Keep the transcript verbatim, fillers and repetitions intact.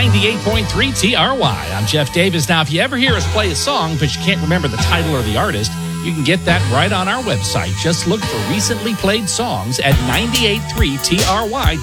ninety-eight point three T R Y. I'm Jeff Davis. Now, if you ever hear us play a song, but you can't remember the title or the artist, you can get that right on our website. Just look for recently played songs at ninety-eight point three T R Y.